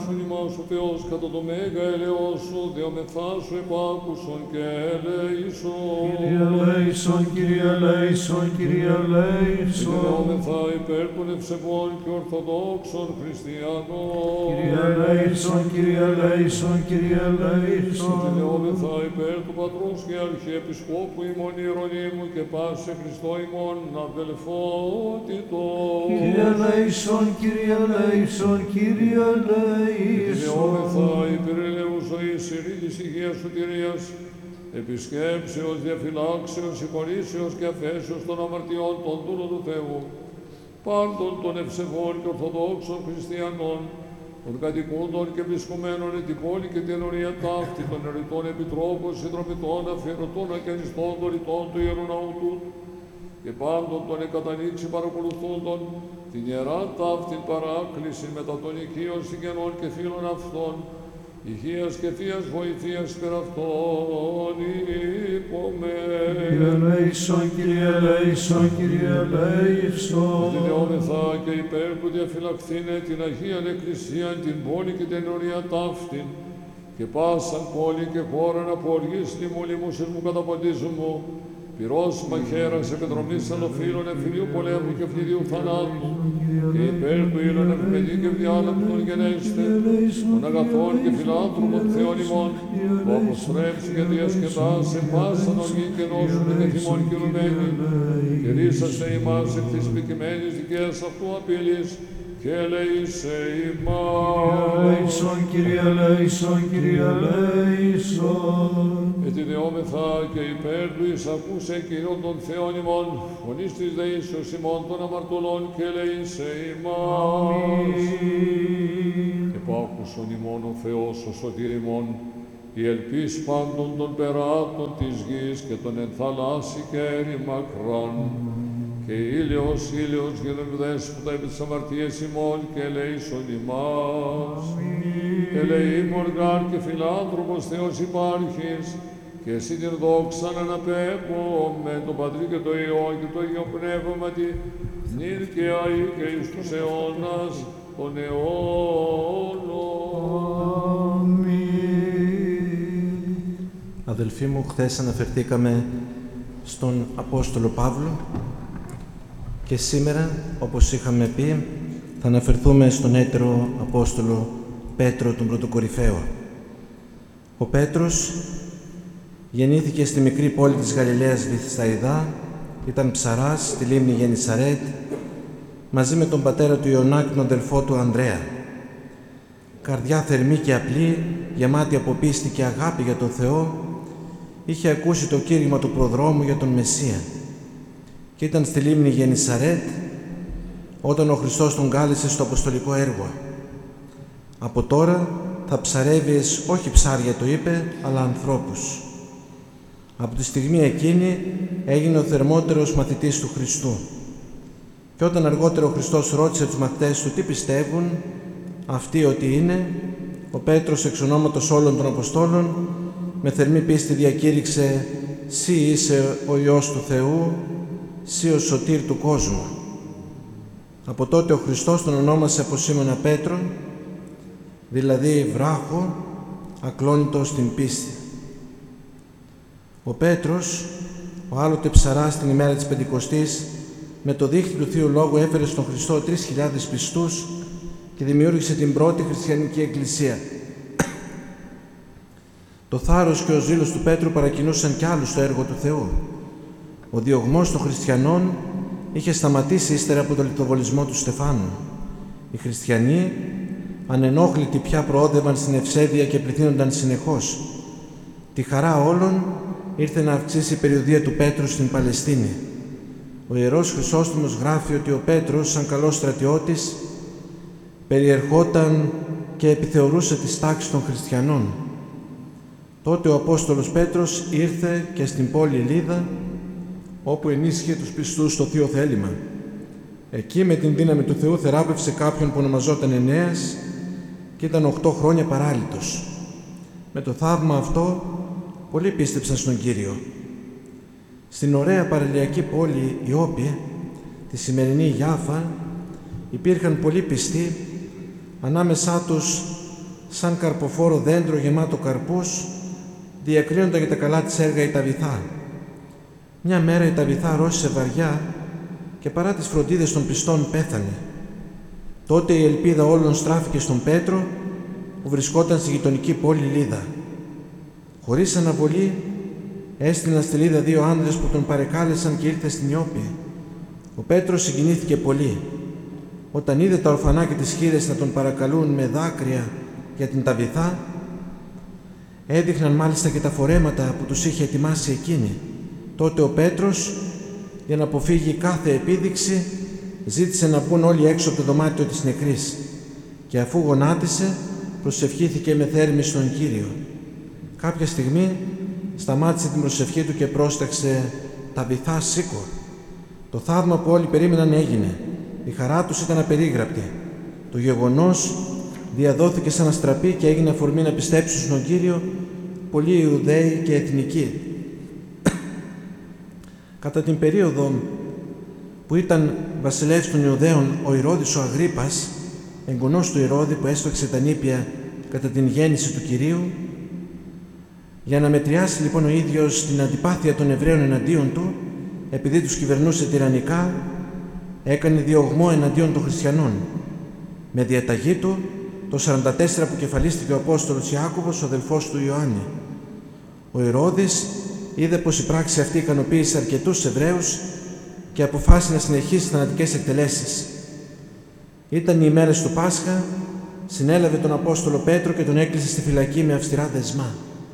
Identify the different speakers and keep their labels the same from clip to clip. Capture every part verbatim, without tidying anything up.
Speaker 1: ελέησον ημάς ο Θεός κατά το μέγα ελεός σου, δεομεθά σου επάκουσον και ελέησον.
Speaker 2: Κύριε ελέησον, Κύριε ελέησον, Κύριε ελέησον.
Speaker 1: Δεόμεθα υπέρ των ευσεβών και ορθοδόξων χριστιανών.
Speaker 2: Κύριε ελέησον, Κύριε ελέησον, Κύριε ελέησον.
Speaker 1: Δεόμεθα υπέρ του Πατρός και Αρχιεπισκόπου ημών Ιερονύμου και πάσε Χριστό ημών αδελφότητος.
Speaker 2: Κύριε ελέησον, Κύριε ελέησον, Κύριε ελέησον.
Speaker 1: Δεόμεθα υπέρ ελεού ζωής, ειρήνης, υγείας, σωτηρίας, επισκέψεως, διαφυλάξεως, συγχωρήσεως και αφέσεως των αμαρτιών των δούλων του Θεού, πάντων των ευσεβών και ορθοδόξων χριστιανών, των κατοικούντων και βρισκομένων εν την πόλη και την ορία ταύτη, των ερητών επιτρόπων, συνδρομητών, αφιερωτών, ακιανιστών, δωρητών του Ιερού Ναού τούτου, και πάντων των εκατανοίξει παρακολουθούντων, την ιερά ταύτην παράκληση μετά των οικείων συγγενών και φίλων αυτών, υγείας και θείας βοηθείας περ' αυτών υπομέν.
Speaker 2: Κύριε ελέησον, Κύριε ελέησον, Κύριε ελέησον.
Speaker 1: Δηλεόμεθα και υπέρ του διαφυλαχθήνε την Αγίαν Εκκλησίαν, την πόλη και την ορία ταύτην, και πάσαν πόλη και χώραν από οργής λοιμού λοιμούσες μου καταποντίζουν μου, πυρός μαχαίρας επιδρομής αλλοφύλων εμφυλίου πολέμου και φλιδίου θανάτου, και υπέρ του ήλων ευπαιδί και διάλεπτον γενέστε, των αγαθών και φιλάνθρωπων Θεών ημών, που αποστρέψει και διασκεδάσε πάσαν οργή και νόσου και θυμών κυρουμένη, και ρίσαστε ημάς εκ της πικημένης δικαίας αυτού απειλής, και ελέησε ημάς.
Speaker 2: Ελέησον, Κύριε ελέησον, Κύριε ελέησον.
Speaker 1: Ετιδεόμεθα και υπέρ του εισακούσε Κυρίων των Θεών ημών, φωνής της δεήσεως ημών των αμαρτωλών, και ελέησε ημάς. Επάκουσον ημών ο Θεός ο σωτήρ ημών, η ελπίς πάντων των περάτων της γης και των εν θαλάσσι και έρη μακράν, και ήλιος, ήλιος γίνον δέσποτα επί της αμαρτίας ημών, και ελέησον ημάς. Ελεήμων γάρ και φιλάνθρωπος Θεός υπάρχεις, και εσύ την δόξαν αναπέμπω με τον Πατρί και το Υιό και το Υιό Πνεύματι, νυν και αεί και εις τους αιώνας των αιώνων.
Speaker 3: Αδελφοί μου, χθες αναφερθήκαμε στον Απόστολο Παύλο και σήμερα, όπως είχαμε πει, θα αναφερθούμε στον έτερο Απόστολο Πέτρο, τον πρωτοκορυφαίο. Ο Πέτρος γεννήθηκε στη μικρή πόλη της Γαλιλαίας Βηθσαϊδά, ήταν ψαράς στη λίμνη Γεννησαρέτ, μαζί με τον πατέρα του Ιωνά και τον αδελφό του Ανδρέα. Καρδιά θερμή και απλή, γεμάτη από πίστη και αγάπη για τον Θεό, είχε ακούσει το κήρυγμα του προδρόμου για τον Μεσσία και ήταν στη λίμνη Γεννησαρέτ όταν ο Χριστός τον κάλεσε στο αποστολικό έργο. Από τώρα θα ψαρεύεις όχι ψάρια, το είπε, αλλά ανθρώπους. Από τη στιγμή εκείνη έγινε ο θερμότερος μαθητής του Χριστού. Και όταν αργότερα ο Χριστός ρώτησε τους μαθητές του τι πιστεύουν αυτοί ότι είναι, ο Πέτρος εξ ονόματος όλων των Αποστόλων με θερμή πίστη διακήρυξε «Συ είσαι ο Υιός του Θεού, Συ ο σωτήρ του κόσμου». Από τότε ο Χριστός τον ονόμασε από σήμενα Πέτρο, δηλαδή βράχο, ακλόνητο στην πίστη. Ο Πέτρος, ο άλλοτε ψαράς την ημέρα της Πεντηκοστής, με το δίχτυ του Θείου Λόγου έφερε στον Χριστό τρεις χιλιάδες πιστούς και δημιούργησε την πρώτη χριστιανική εκκλησία. Το θάρρος και ο ζήλος του Πέτρου παρακινούσαν κι άλλους στο έργο του Θεού. Ο διωγμός των χριστιανών είχε σταματήσει ύστερα από τον λιθοβολισμό του Στεφάνου. Οι χριστιανοί, ανενόχλητοι πια, προόδευαν στην ευσέβεια και πληθύνονταν συνεχώς. Τη χαρά όλων ήρθε να αυξήσει η περιοδεία του Πέτρου στην Παλαιστίνη. Ο Ιερός Χρυσόστομος γράφει ότι ο Πέτρος, σαν καλός στρατιώτης, περιερχόταν και επιθεωρούσε τις τάξεις των χριστιανών. Τότε ο Απόστολος Πέτρος ήρθε και στην πόλη Λίδα, όπου ενίσχυε τους πιστούς στο Θείο Θέλημα. Εκεί με την δύναμη του Θεού θεράπευσε κάποιον που ονομαζόταν Ενέας και ήταν οχτώ χρόνια παράλυτος. Με το θαύμα αυτό, πολλοί πίστεψαν στον Κύριο. Στην ωραία παραλιακή πόλη Ιώπη, τη σημερινή Γιάφα, υπήρχαν πολλοί πιστοί, ανάμεσά τους σαν καρποφόρο δέντρο γεμάτο καρπούς, διακρίνονταν για τα καλά της έργα η Ταβιθά. Μια μέρα η Ταβιθά αρρώστησε βαριά και παρά τις φροντίδες των πιστών πέθανε. Τότε η ελπίδα όλων στράφηκε στον Πέτρο, που βρισκόταν στη γειτονική πόλη Λίδα. Χωρίς αναβολή, έστειλαν στη Λίδα δύο άντρες που τον παρεκάλεσαν και ήρθε στην Ιώπη. Ο Πέτρος συγκινήθηκε πολύ. Όταν είδε τα ορφανά και τις χήρες να τον παρακαλούν με δάκρυα για την Ταβιθά, έδειχναν μάλιστα και τα φορέματα που τους είχε ετοιμάσει εκείνη. Τότε ο Πέτρος, για να αποφύγει κάθε επίδειξη, ζήτησε να μπουν όλοι έξω από το δωμάτιο της νεκρής και αφού γονάτισε, προσευχήθηκε με θέρμη στον Κύριο. Κάποια στιγμή σταμάτησε την προσευχή του και πρόσταξε «Ταβιθά, σήκω». Το θαύμα που όλοι περίμεναν έγινε. Η χαρά τους ήταν απερίγραπτη. Το γεγονός διαδόθηκε σαν αστραπή και έγινε αφορμή να πιστέψουν στον Κύριο πολλοί Ιουδαίοι και εθνικοί. Κατά την περίοδο που ήταν βασιλεύς των Ιουδαίων ο Ηρώδης ο Αγρίππας, εγγονός του Ηρώδη που έστωξε τα νήπια κατά την γέννηση του Κυρίου, για να μετριάσει λοιπόν ο ίδιος την αντιπάθεια των Εβραίων εναντίον του, επειδή τους κυβερνούσε τυραννικά, έκανε διωγμό εναντίον των χριστιανών. Με διαταγή του, το σαράντα τέσσερα που κεφαλίστηκε ο Απόστολος Ιάκωβος, ο αδελφός του Ιωάννη. Ο Ηρώδης είδε πως η πράξη αυτή ικανοποίησε αρκετούς Εβραίους και αποφάσισε να συνεχίσει θανατικές εκτελέσεις. Ήταν οι ημέρες του Πάσχα, συνέλαβε τον Απόστολο Πέτρο και τον έκλεισε στη φυλακή με αυστηρά δεσμά.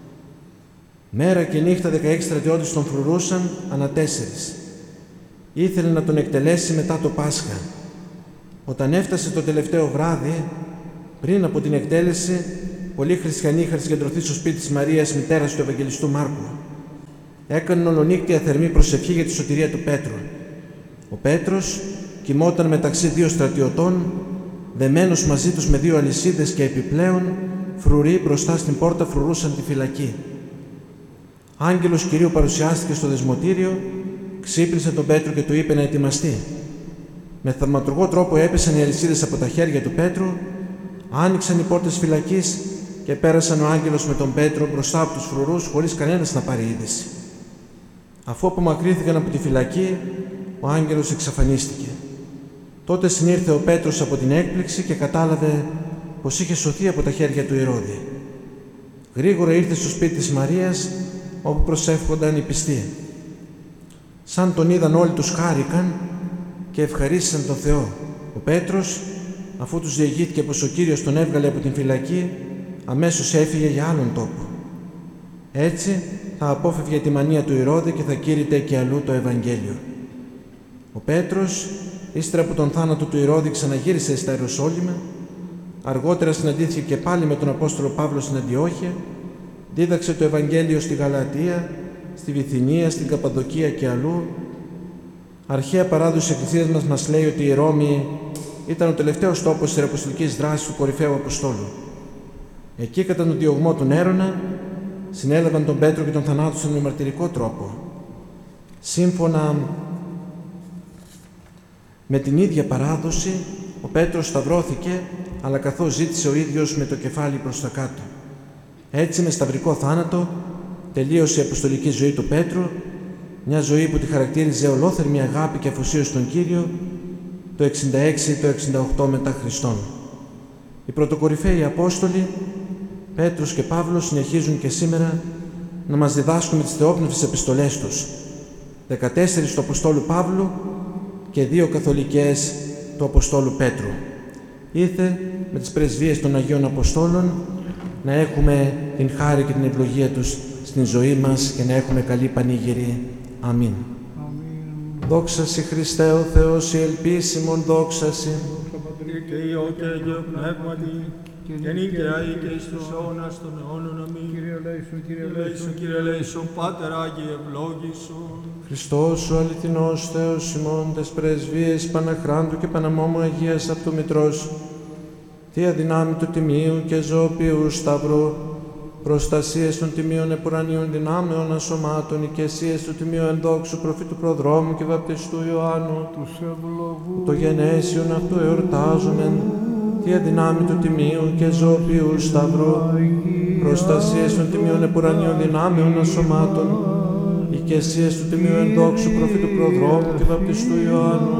Speaker 3: Μέρα και νύχτα δεκαέξι στρατιώτες τον φρουρούσαν ανά τέσσερις. Ήθελε να τον εκτελέσει μετά το Πάσχα. Όταν έφτασε το τελευταίο βράδυ, πριν από την εκτέλεση, πολλοί χριστιανοί είχαν συγκεντρωθεί στο σπίτι της Μαρίας, μητέρας του Ευαγγελιστού Μάρκου. Έκαναν ολονύκτια θερμή προσευχή για τη σωτηρία του Πέτρου. Ο Πέτρος κοιμόταν μεταξύ δύο στρατιωτών, δεμένος μαζί τους με δύο αλυσίδες και επιπλέον φρουροί μπροστά στην πόρτα φρουρούσαν τη φυλακή. Άγγελος Κυρίου παρουσιάστηκε στο δεσμοτήριο, ξύπνησε τον Πέτρο και του είπε να ετοιμαστεί. Με θαυματουργό τρόπο έπεσαν οι αλυσίδες από τα χέρια του Πέτρου, άνοιξαν οι πόρτες φυλακής και πέρασαν ο άγγελος με τον Πέτρο μπροστά από τους φρουρούς χωρίς κανένας να πάρει είδηση. Αφού απομακρύνθηκαν από τη φυλακή, ο άγγελος εξαφανίστηκε. Τότε συνήρθε ο Πέτρος από την έκπληξη και κατάλαβε πως είχε σωθεί από τα χέρια του Ηρώδη. Γρήγορα ήρθε στο σπίτι της Μαρίας, όπου προσεύχονταν οι πιστοί. Σαν τον είδαν όλοι τους χάρηκαν και ευχαρίστησαν τον Θεό. Ο Πέτρος, αφού τους διηγήθηκε πως ο Κύριος τον έβγαλε από την φυλακή, αμέσως έφυγε για άλλον τόπο. Έτσι θα απόφευγε τη μανία του Ηρώδη και θα κήρυτε και αλλού το Ευαγγέλιο. Ο Πέτρος, ύστερα από τον θάνατο του Ηρώδη, ξαναγύρισε στα Ιεροσόλυμα. Αργότερα συναντήθηκε και πάλι με τον Απόστολο Παύλο στην Αντιόχεια, δίδαξε το Ευαγγέλιο στη Γαλατία, στη Βυθινία, στην Καπαδοκία και αλλού. Αρχαία παράδοση της Εκκλησίας μας μας λέει ότι η Ρώμη ήταν ο τελευταίος τόπος της ιεραποστολικής δράσης του κορυφαίου Αποστόλου. Εκεί, κατά τον διωγμό του Νέρονα, συνέλαβαν τον Πέτρο και τον θανάτωσαν με μαρτυρικό τρόπο. Σύμφωνα με την ίδια παράδοση, ο Πέτρος σταυρώθηκε, αλλά καθώς ζήτησε ο ίδιος με το κεφάλι προς τα κάτω. Έτσι, με σταυρικό θάνατο, τελείωσε η αποστολική ζωή του Πέτρου, μια ζωή που τη χαρακτήριζε ολόθερμη αγάπη και αφοσίωση στον Κύριο, το εξήντα έξι το εξήντα οκτώ μετά Χριστόν. Οι πρωτοκορυφαίοι Απόστολοι, Πέτρος και Παύλος, συνεχίζουν και σήμερα να μας διδάσκουν με τις θεόπνευστες επιστολές τους, δεκατέσσερις του Αποστόλου Παύλου και δύο καθολικές του Αποστόλου Πέτρου. Ήρθε με τις πρεσβείες των Αγίων Αποστόλων να έχουμε την χάρη και την ευλογία τους στην ζωή μας και να έχουμε καλή πανήγυρη. Αμήν.
Speaker 2: Αμήν.
Speaker 3: Δόξα Συ Χριστέ ο Θεός, η ελπίσιμον δόξα Συ.
Speaker 2: Και Υιό και Αγίο Πνεύματι, και νίκαια ή και εις τους αιώνας των αιώνων. Αμήν. Κύριε ελέησον, Κύριε ελέησον, Κύριε ελέησον, Πάτερ Άγιε ευλόγησον.
Speaker 3: Χριστός ο αληθινός Θεός ημών, τες πρεσβείες Παναχράντου και Παναμόμου Αγίας Αυτού Μητρός, τι αδυνάμει του Τιμίου και ζωοποιού Σταυρού, προστασίες των Τιμίων επουρανίων δυνάμεων ασωμάτων, οικεσίες του Τιμίου ενδόξου προφήτου Προδρόμου και βαπτιστού Ιωάννου,
Speaker 2: Τους ευλογούς
Speaker 3: το γενέσιον αυτού εορτάζομεν, τη αδυνάμει του τιμίου και ζωοποιού σταυρού, προστασίες των τιμίων επουρανίων δυνάμεων ασωμάτων, οικεσίες του τιμίου ενδόξου προφήτου προδρόμου και βαπτιστού Ιωάννου,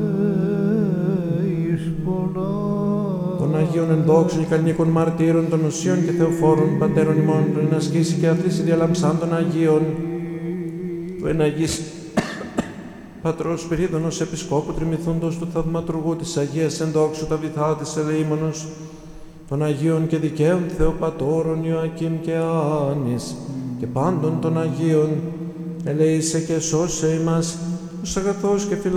Speaker 3: των Αγίων ενδόξων και κανονικών μαρτύρων, των οσίων και θεοφόρων πατέρων ημών, των ενασκήσει και αθλήσει διαλαμψάν των Αγίων, του εναγής Πατρός Σπυρίδωνος Επισκόπου Τριμηθούντος του Θαυματουργού της Αγίας Ενδόξου τα βυθά της ελεήμονος, των Αγίων και δικαίων Θεοπατώρων Ιωακήμ και Άνης και πάντων των Αγίων, ελεήσε και σώσε ημάς, ως αγαθός και